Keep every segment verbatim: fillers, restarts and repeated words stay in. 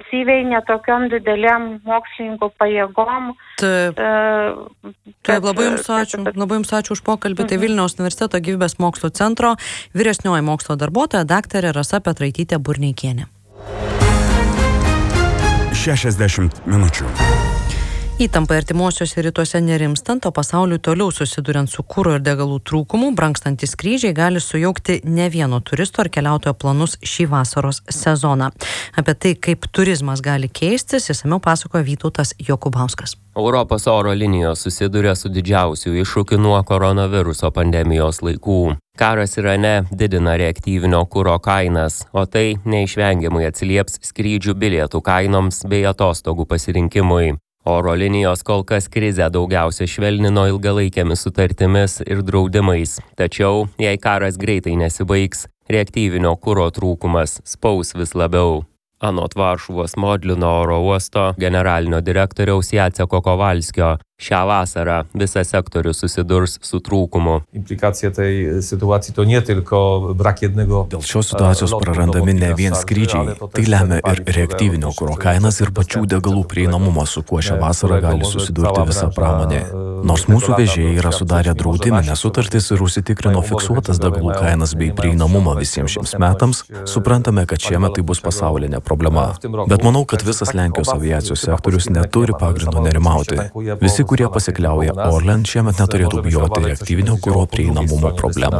intensyviai, netokiom dideliam mokslininkų pajėgom. Taip, Taip labai jums ačiū, labai jums ačiū už pokalbį. Mhm. Tai Vilniaus universiteto gyvybės mokslo centro vyresnioji mokslo darbuotoja daktarė Rasa Petraitytė Burneikienė. šešiasdešimt minučių. Įtampa artimuosiuose rytuose nerimstant, o pasauliui toliau susiduriant su kuro ir degalų trūkumu, brangstantys skrydžiai gali sujaukti ne vieno turisto ar keliautojo planus šį vasaros sezoną. Apie tai, kaip turizmas gali keistis, išsamiau pasakoja Vytautas Jokubauskas. Europos oro linijos susiduria su didžiausiu iššūkiu nuo koronaviruso pandemijos laikų. Karas Irane didina reaktyvinio kuro kainas, o tai neišvengiamai atsilieps skrydžių bilietų kainoms bei atostogų pasirinkimui. Oro linijos kol kas krizę daugiausia švelnino ilgalaikėmis sutartimis ir draudimais. Tačiau, jei karas greitai nesibaigs, reaktyvinio kuro trūkumas spaus vis labiau. Anot Varšuvos Modlino oro uosto generalinio direktoriaus Jaceko Kowalskio, šią vasarą visas sektorius susidurs su trūkumu. Implikacija tej sytuacji to nie tylko brak jednego. Dėl šios situacijos prarandami ne vien skrydžiai, tai lemia ir reaktyvinio kuro kainas ir pačių degalų prieinamumą, su kuo šią vasarą gali susidurti visa pramonė. Nors mūsų vežėjai yra sudarę draudiminės sutartis ir užsitikrino fiksuotas degalų kainas bei prieinamumą visiems šiems metams, suprantame, kad šiemet tai bus pasaulinė problema. Bet manau, kad visas Lenkijos aviacijos sektorius neturi pagrindo nerimauti. Visi, kurie pasikliauja Orlen, šiemet neturėtų bijoti reaktyvinio kuro prieinamumo problemų.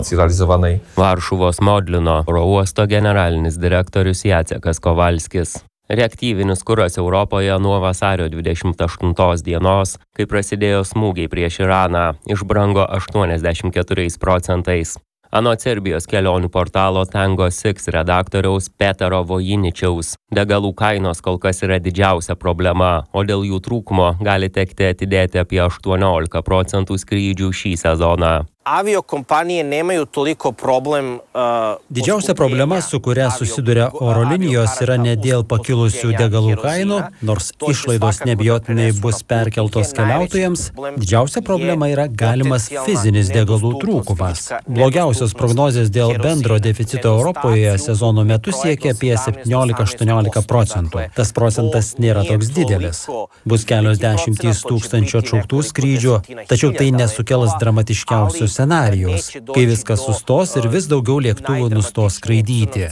Varšuvos Modlino oro uosto generalinis direktorius Jacekas Kowalskis. Reaktyvinis kuras Europoje nuo vasario dvidešimt aštuntos dienos, kai prasidėjo smūgiai prieš Iraną, išbrango aštuoniasdešimt keturiais procentais. Anot Serbijos kelionių portalo Tango šeši redaktoriaus Petero Vojiničiaus, degalų kainos kol kas yra didžiausia problema, o dėl jų trūkumo gali tekti atidėti apie aštuoniolika procentų skrydžių šį sezoną. Aviokompanije nemaju toliko problem. Uh, Didžiausia problema, su kuria susiduria oro linijos, yra ne dėl pakilusių degalų kainų, nors išlaidos nebijotinai bus perkeltos keliautojams. Didžiausia problema yra galimas fizinis degalų trūkumas. Blogiausios prognozės dėl bendro deficito Europoje sezono metu siekia apie septyniolika aštuoniolika procentų. Tas procentas nėra toks didelis. Bus kelios dešimtys tūkstančių atšauktų skrydžių, tačiau tai nesukels dramatiškiausius scenarijus, kai viskas sustos ir vis daugiau lėktuvų nustos skraidyti.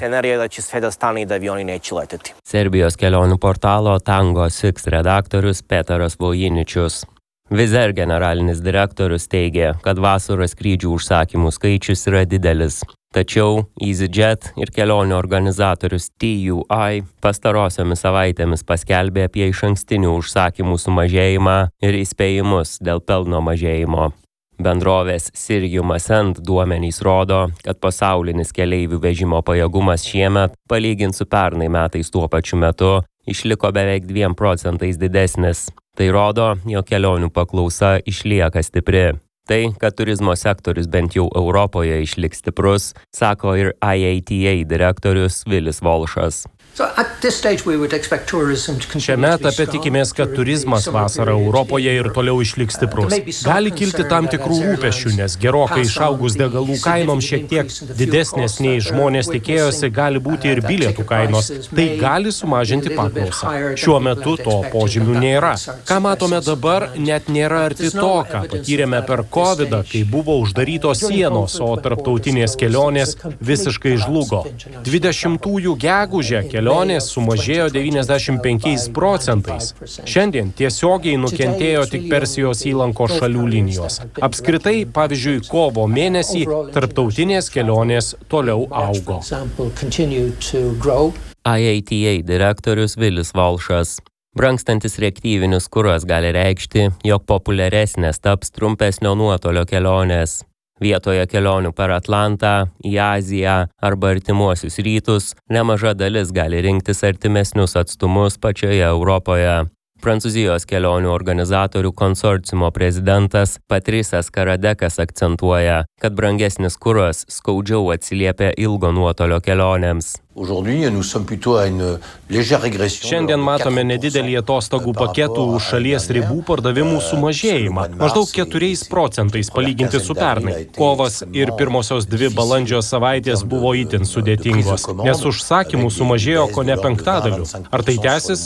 Serbijos kelionių portalo Tango šeši redaktorius Peteras Vojiničius. Vizer generalinis direktorius teigė, kad vasaros skrydžių užsakymų skaičius yra didelis. Tačiau EasyJet ir kelionių organizatorius T U I pastarosiomis savaitėmis paskelbė apie išankstinių užsakymų sumažėjimą ir įspėjimus dėl pelno mažėjimo. Bendrovės Sirium Ascent duomenys rodo, kad pasaulinis keleivių vežimo pajėgumas šiemet, palygint su pernai metais tuo pačiu metu, išliko beveik dviem procentais didesnis. Tai rodo, jog kelionių paklausa išlieka stipri. Tai, kad turizmo sektorius bent jau Europoje išliks stiprus, sako ir I A T A direktorius Vilis Volšas. Šiame etape tikimės, kad turizmas vasarą Europoje ir toliau išliks stiprus. Gali kilti tam tikrų rūpesčių, nes gerokai išaugus degalų kainom šiek tiek didesnės nei žmonės tikėjosi, gali būti ir bilietų kainos. Tai gali sumažinti paklausą. Šiuo metu to požymių nėra. Ką matome dabar, net nėra arti to, ką patyrėme per kovidą, kai buvo uždarytos sienos, o tarptautinės kelionės visiškai žlugo. dvidešimtųjų gegužę kelionės sumažėjo devyniasdešimt penkiais procentais. Šiandien tiesiogiai nukentėjo tik Persijos įlankos šalių linijos. Apskritai, pavyzdžiui, kovo mėnesį tarptautinės kelionės toliau augo. I A T A direktorius Vilis Volšas. Brangstantis reaktyvinis kuras gali reikšti, jog populiaresnės taps trumpesnio nuotolio kelionės. Vietoje kelionių per Atlantą, į Aziją arba artimuosius rytus, nemaža dalis gali rinktis artimesnius atstumus pačioje Europoje. Prancūzijos kelionių organizatorių konsorciumo prezidentas Patrisas Karadekas akcentuoja, kad brangesnis kuras skaudžiau atsiliepia ilgo nuotolio kelionėms. Šiandien matome nedidelį atostogų paketų už šalies ribų pardavimų sumažėjimą, maždaug keturiais procentais palyginti su pernai. Kovas ir pirmosios dvi balandžio savaitės buvo itin sudėtingos, nes užsakymų sumažėjo kone penktadaliu. Ar tai tęsis?